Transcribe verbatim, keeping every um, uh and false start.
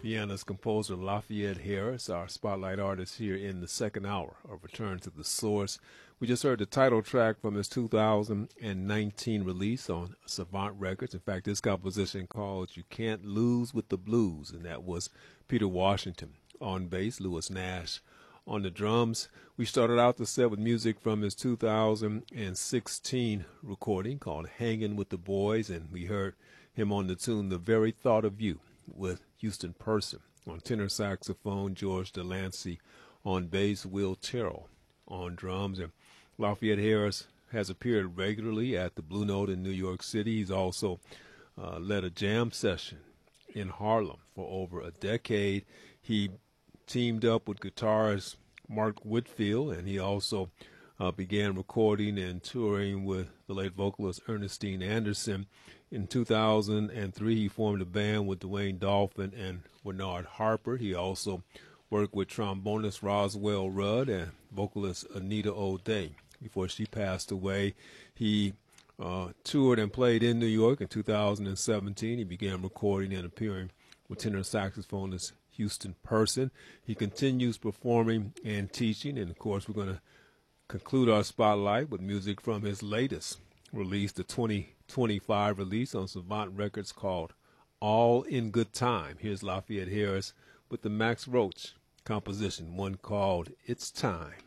pianist composer Lafayette Harris, our spotlight artist here in the second hour of Return to the Source. We just heard the title track from his two thousand nineteen release on Savant Records. In fact, this composition called You Can't Lose with the Blues, and that was Peter Washington on bass, Lewis Nash on the drums. We started out the set with music from his two thousand sixteen recording called Hanging with the Boys, and we heard him on the tune The Very Thought of You with Houston Person. On tenor saxophone, George Delancey. On bass, Will Terrell on drums. And Lafayette Harris has appeared regularly at the Blue Note in New York City. He's also uh, led a jam session in Harlem for over a decade. He teamed up with guitarist Mark Whitfield, and he also uh, began recording and touring with the late vocalist Ernestine Anderson. In two thousand three, he formed a band with Dwayne Dolphin and Bernard Harper. He also worked with trombonist Roswell Rudd and vocalist Anita O'Day. Before she passed away, he uh, toured and played in New York. In two thousand seventeen, he began recording and appearing with tenor saxophonist Houston Person. He continues performing and teaching, and of course, we're going to conclude our spotlight with music from his latest release, the twenty twenty-five release on Savant Records called All in Good Time. Here's Lafayette Harris with the Max Roach composition, one called It's Time.